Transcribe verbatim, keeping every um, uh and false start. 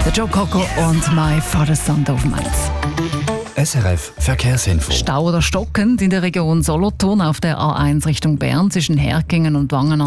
Der Joe Cocker und My Father's Son auf dem Mainz. S R F Verkehrsinfo. Stau oder stockend in der Region Solothurn auf der A eins Richtung Bern zwischen Herkingen und Wangen